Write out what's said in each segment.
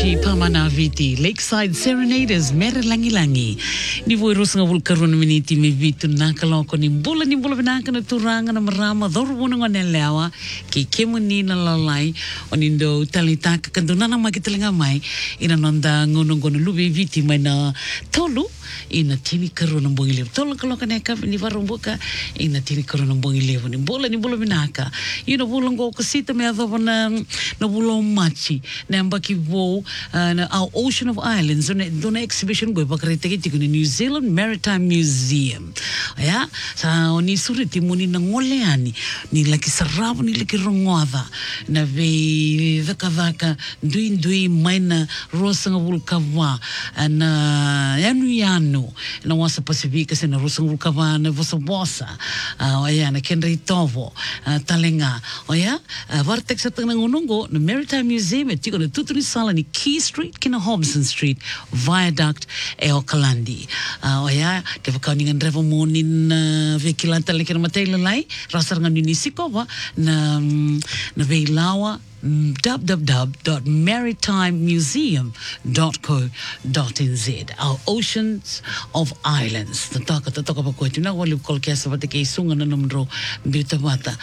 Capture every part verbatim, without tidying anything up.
Machi Pamanaviti, Lakeside Serenaders, Mere Langi Langi. Ni voi rosinga vulkarun miniti me vitu nakaloko ni bula ni bula vinaka na turanga na marama dhoru wunang onelewa ki kemuni na lalai onindo talitaka kandunana makitalinga mai ina nanda ngono ngono lubi viti mai na tolu ina tini karuna mbongile tolu kaloka neka ni varumbuka ina tini karuna mbongile ni bula ni bula vinaka ina bula ngo kasita me adho na na bula machi na mbaki wo uh, na our Ocean of Islands dona dona exhibition go bakarete ki ni New Zealand Maritime Museum ya sa oni suriti muni na ngoleani ni laki sarabu ni laki rongoada na ve vaka vaka dui dui maina rosanga vulkava na yanu yanu na wasa Pasifika se na rosanga vulkava na vosa vosa uh, ya na Kenry Tovo uh, talenga oya uh, vortex at na ngonongo na Maritime Museum tiko na tutuni sala ni Key Street kina Hobson Street Viaduct e Okalandi uh, oya ke vakaningan revo monin uh, vekilanta lekena matela lai rasar ngan Unisikowa na na veilawa w w w dot maritime museum dot co dot n z our Oceans of Islands tataka tataka pa kweti na wali kol kesa vate ke sunga na numro bitawata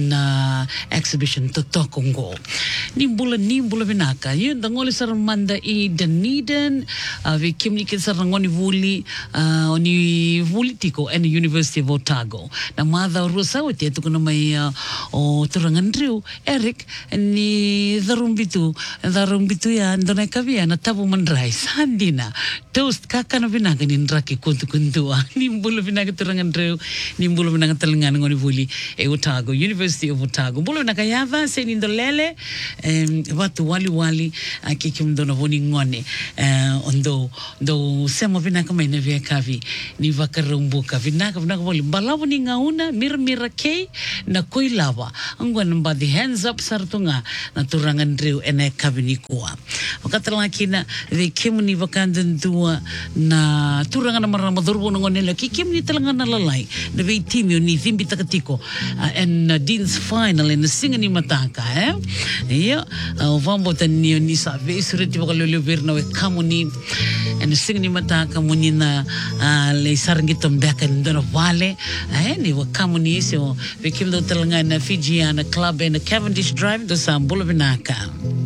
na exhibition tataka ngo nimbula nimbula vinaka yun dangoli saramanda i Dunedin uh, vi kimni kin sarangoni vuli uh, oni vuli tiko and the University of Otago na madha rusa wati atu kuna mai uh, o Turangandriu Eric ni darumbitu darumbitu ya ndona kavia na tabu mandrai sandina toast kakana vinaga ni ndraki kuntu kuntua nimbulu vinaga Turangandriu nimbulu vinaga talangana ngoni vuli e Otago University of Otago bulu vinaga yava se nindolele um, watu wali wali akikim dona voni ngone uh, ondo do sema vinaga maina via kavi ni vakarumbuka vinaga vinaga voli balawo ni ngauna mir mirakei na koilava angwan ba the hands up sartunga na Turangandriu ene kabini kuwa wakatala kina the kimuni vakandan tua na turangana marama dorbo ngone ki kimuni talangana lalai na ve timio ni thimbi takatiko uh, and uh, Dean's final in the singing mataka eh yeah uh, vambo tanio ni sa ve sureti vakalolo verna we kamuni and the singing mataka munina uh, le sarangitom bekan dona vale eh ni wa kamuni so ve kimdo talangana Fijiana club in Cavendish Drive do sam Bulavinaka.